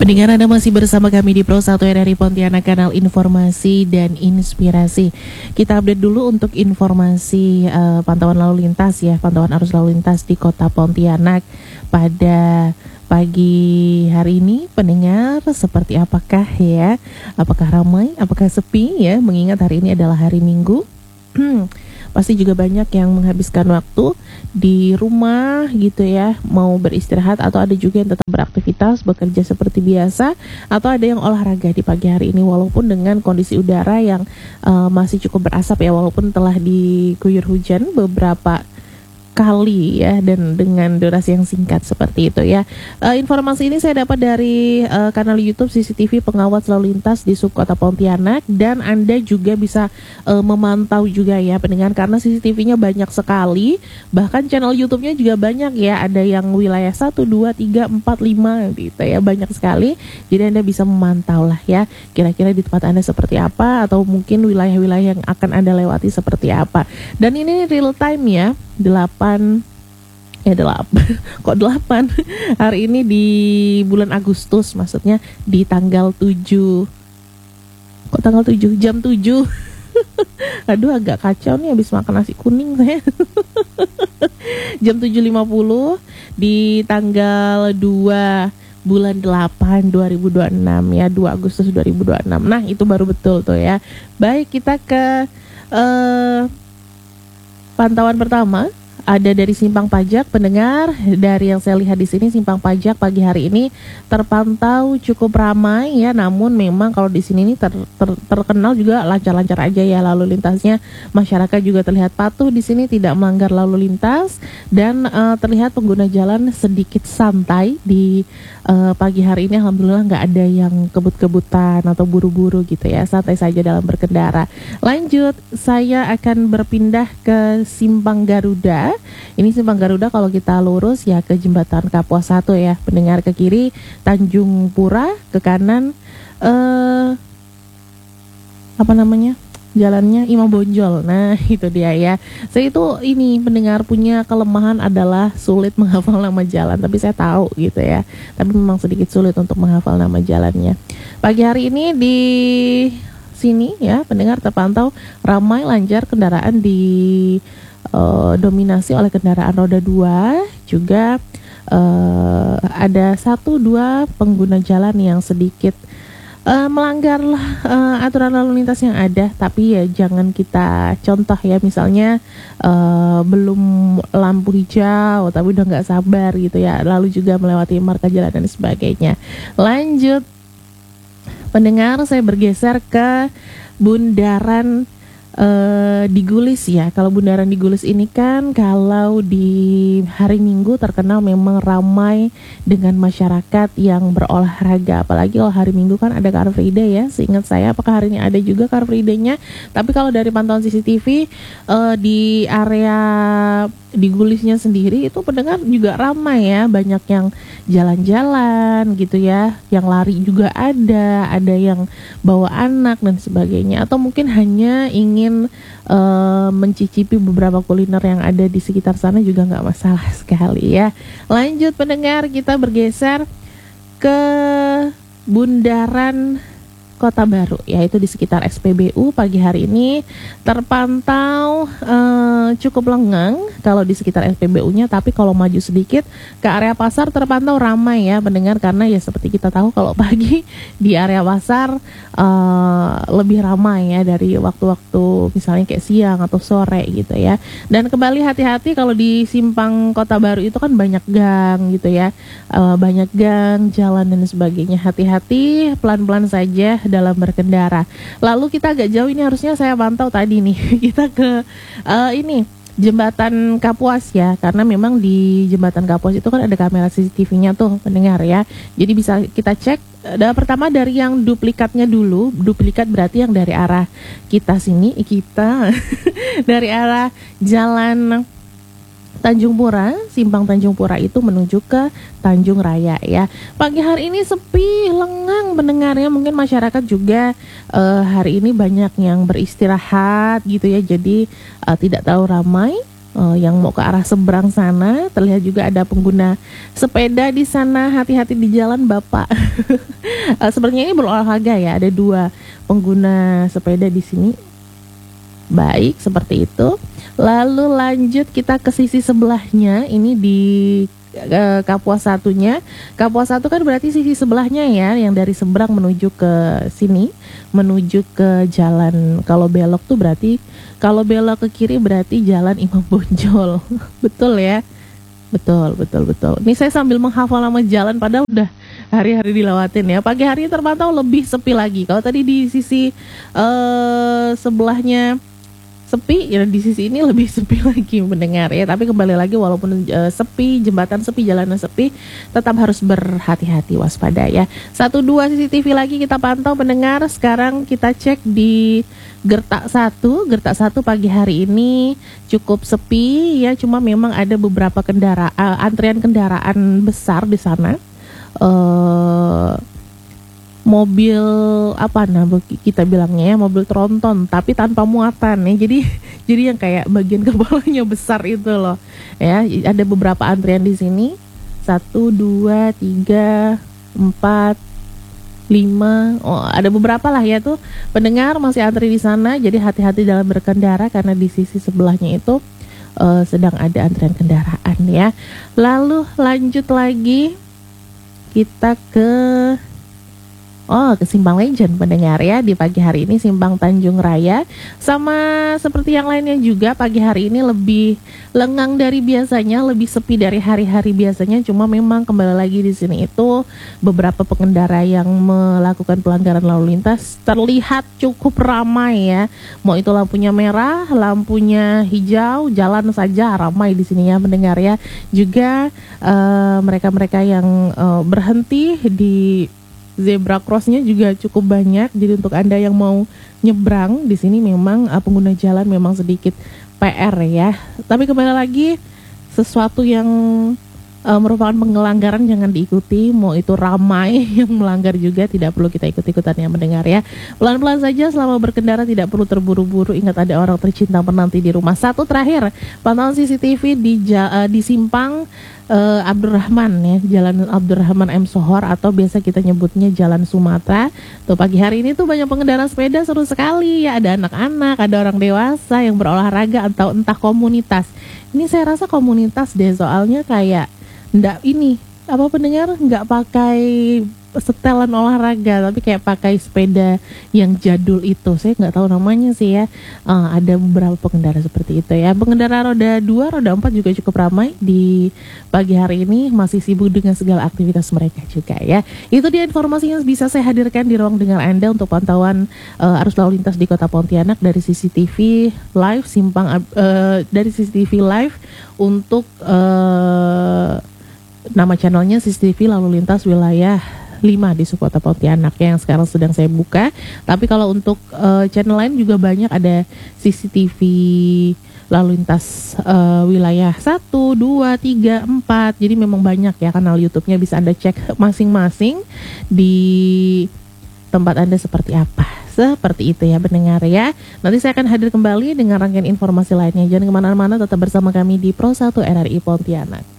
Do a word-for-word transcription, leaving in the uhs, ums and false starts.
Pendengar, Anda masih bersama kami di Pro satu R R I Pontianak, kanal informasi dan inspirasi. Kita update dulu untuk informasi uh, pantauan lalu lintas ya, pantauan arus lalu lintas di Kota Pontianak pada pagi hari ini. Pendengar, seperti apakah ya? Apakah ramai? Apakah sepi ya? Mengingat hari ini adalah hari Minggu. Pasti juga banyak yang menghabiskan waktu di rumah gitu ya, mau beristirahat, atau ada juga yang tetap beraktivitas, bekerja seperti biasa, atau ada yang olahraga di pagi hari ini walaupun dengan kondisi udara yang uh, masih cukup berasap ya, walaupun telah diguyur hujan beberapa kali ya, dan dengan durasi yang singkat seperti itu ya. Uh, informasi ini saya dapat dari uh, kanal YouTube C C T V pengawas lalu lintas di Subkota Pontianak, dan Anda juga bisa uh, memantau juga ya pendengar, karena C C T V-nya banyak sekali, bahkan channel YouTube-nya juga banyak ya, ada yang wilayah satu, dua, tiga, empat, lima gitu ya, banyak sekali. Jadi Anda bisa memantau lah ya, kira-kira di tempat Anda seperti apa, atau mungkin wilayah-wilayah yang akan Anda lewati seperti apa. Dan ini real time ya, delapan ya delapan kok delapan hari ini di bulan Agustus, maksudnya di tanggal tujuh, kok tanggal tujuh, jam tujuh. Aduh, agak kacau nih habis makan nasi kuning saya. Jam tujuh lima puluh di tanggal dua bulan delapan dua ribu dua puluh enam ya, dua Agustus dua ribu dua puluh enam. Nah, itu baru betul tuh ya. Baik, kita ke uh, pantauan pertama ada dari Simpang Pajak. Pendengar, dari yang saya lihat di sini Simpang Pajak pagi hari ini terpantau cukup ramai ya, namun memang kalau di sini ini ter, ter, terkenal juga lancar-lancar aja ya lalu lintasnya. Masyarakat juga terlihat patuh di sini, tidak melanggar lalu lintas, dan uh, terlihat pengguna jalan sedikit santai di uh, pagi hari ini. Alhamdulillah nggak ada yang kebut-kebutan atau buru-buru gitu ya, santai saja dalam berkendara. Lanjut, saya akan berpindah ke Simpang Garuda. Ini Simpang Garuda kalau kita lurus ya ke jembatan Kapuas satu ya, pendengar, ke kiri Tanjung Pura, ke kanan eh apa namanya? jalannya Imam Bonjol. Nah, itu dia ya. Saya itu ini pendengar punya kelemahan adalah sulit menghafal nama jalan, tapi saya tahu gitu ya. Tapi memang sedikit sulit untuk menghafal nama jalannya. Pagi hari ini di sini ya, pendengar, terpantau ramai lancar kendaraan di Uh, dominasi oleh kendaraan roda dua, juga uh, ada satu dua pengguna jalan yang sedikit uh, melanggar uh, aturan lalu lintas yang ada, tapi ya jangan kita contoh ya, misalnya uh, belum lampu hijau tapi udah nggak sabar gitu ya, lalu juga melewati marka jalan dan sebagainya. Lanjut pendengar, saya bergeser ke Bundaran Uh, di Gulis ya. Kalau Bundaran di Gulis ini kan kalau di hari Minggu terkenal memang ramai dengan masyarakat yang berolahraga, apalagi kalau hari Minggu kan ada Car Free Day ya. Seingat saya, apakah hari ini ada juga Car Free Day-nya? Tapi kalau dari pantauan C C T V uh, di area di Gulisnya sendiri itu pendengar juga ramai ya, banyak yang jalan-jalan gitu ya, yang lari juga ada, ada yang bawa anak dan sebagainya, atau mungkin hanya ingin uh, mencicipi beberapa kuliner yang ada di sekitar sana juga nggak masalah sekali ya. Lanjut pendengar, kita bergeser ke Bundaran Kota Baru, yaitu di sekitar S P B U. Pagi hari ini terpantau uh, cukup lengang kalau di sekitar S P B U-nya, tapi kalau maju sedikit ke area pasar terpantau ramai ya pendengar, karena ya seperti kita tahu kalau pagi di area pasar uh, lebih ramai ya dari waktu-waktu misalnya kayak siang atau sore gitu ya. Dan kembali hati-hati kalau di Simpang Kota Baru itu kan banyak gang gitu ya, uh, banyak gang, jalan dan sebagainya. Hati-hati, pelan-pelan saja dalam berkendara. Lalu kita agak jauh, ini harusnya saya pantau tadi nih. Kita ke uh, ini Jembatan Kapuas ya, karena memang di Jembatan Kapuas itu kan ada kamera C C T V-nya tuh pendengar ya. Jadi bisa kita cek. Da, pertama dari yang duplikatnya dulu. Duplikat berarti yang dari arah kita sini, kita dari arah jalan Tanjung Pura, Simpang Tanjung Pura itu menuju ke Tanjung Raya ya. Pagi hari ini sepi, lengang pendengarnya. Mungkin masyarakat juga uh, hari ini banyak yang beristirahat gitu ya. Jadi uh, tidak terlalu ramai uh, yang mau ke arah seberang sana. Terlihat juga ada pengguna sepeda di sana. Hati-hati di jalan Bapak. uh, sebenarnya ini berolahraga ya. Ada dua pengguna sepeda di sini. Baik, seperti itu. Lalu lanjut kita ke sisi sebelahnya. Ini di uh, Kapuas satunya. Kapuas satu kan berarti sisi sebelahnya ya, yang dari seberang menuju ke sini, menuju ke jalan. Kalau belok tuh berarti, kalau belok ke kiri berarti jalan Imam Bonjol. Betul ya? Betul, betul, betul. Ini saya sambil menghafal nama jalan padahal udah hari-hari dilewatin ya. Pagi hari terpantau lebih sepi lagi. Kalau tadi di sisi uh, sebelahnya sepi, ya di sisi ini lebih sepi lagi mendengar ya. Tapi kembali lagi walaupun uh, sepi, jembatan sepi, jalanan sepi, tetap harus berhati-hati, waspada ya. Satu dua C C T V lagi kita pantau mendengar. Sekarang kita cek di Gertak satu. Gertak satu pagi hari ini cukup sepi ya. Cuma memang ada beberapa kendaraan, uh, antrian kendaraan besar di sana. Uh, mobil apa nah kita bilangnya ya, mobil tronton tapi tanpa muatan ya, jadi jadi yang kayak bagian kepalanya besar itu loh ya. Ada beberapa antrian di sini, satu dua tiga empat lima, oh ada beberapa lah ya tuh pendengar masih antri di sana. Jadi hati-hati dalam berkendara karena di sisi sebelahnya itu uh, sedang ada antrian kendaraan ya. Lalu lanjut lagi kita ke Oh, ke Simpang Legend pendengar ya. Di pagi hari ini Simpang Tanjung Raya sama seperti yang lainnya juga, pagi hari ini lebih lengang dari biasanya, lebih sepi dari hari-hari biasanya. Cuma memang kembali lagi di sini itu beberapa pengendara yang melakukan pelanggaran lalu lintas terlihat cukup ramai ya. Mau itu lampunya merah, lampunya hijau, jalan saja ramai di sini ya mendengar ya. Juga uh, mereka-mereka yang uh, berhenti di zebra crossnya juga cukup banyak. Jadi untuk Anda yang mau nyebrang di sini memang uh, pengguna jalan memang sedikit P R ya. Tapi kembali lagi, sesuatu yang uh, merupakan pelanggaran jangan diikuti. Mau itu ramai yang melanggar juga tidak perlu kita ikut-ikutan yang mendengar ya. Pelan-pelan saja selama berkendara, tidak perlu terburu-buru. Ingat ada orang tercinta menanti di rumah. Satu terakhir, pantauan C C T V di, uh, di Simpang Uh, Abdurrahman ya, Jalan Abdurrahman M Sohor atau biasa kita nyebutnya Jalan Sumatera. Tuh pagi hari ini tuh banyak pengendara sepeda, seru sekali ya. Ada anak-anak, ada orang dewasa yang berolahraga atau entah komunitas. Ini saya rasa komunitas deh, soalnya kayak ndak ini apa pendengar nggak pakai setelan olahraga tapi kayak pakai sepeda yang jadul itu. Saya nggak tahu namanya sih ya. Uh, ada beberapa pengendara seperti itu ya. Pengendara roda dua, roda empat juga cukup ramai di pagi hari ini, masih sibuk dengan segala aktivitas mereka juga ya. Itu dia informasi yang bisa saya hadirkan di ruang dengar Anda untuk pantauan uh, arus lalu lintas di Kota Pontianak dari C C T V live Simpang uh, dari C C T V live untuk uh, nama channelnya C C T V Lalu Lintas Wilayah lima di Kota Pontianak yang sekarang sedang saya buka. Tapi kalau untuk uh, channel lain juga banyak, ada C C T V Lalu Lintas uh, wilayah satu, dua, tiga, empat. Jadi memang banyak ya kanal YouTube-nya, bisa Anda cek masing-masing di tempat Anda seperti apa. Seperti itu ya pendengar ya. Nanti saya akan hadir kembali dengan rangkaian informasi lainnya. Jangan kemana-mana, tetap bersama kami di Pro satu R R I Pontianak.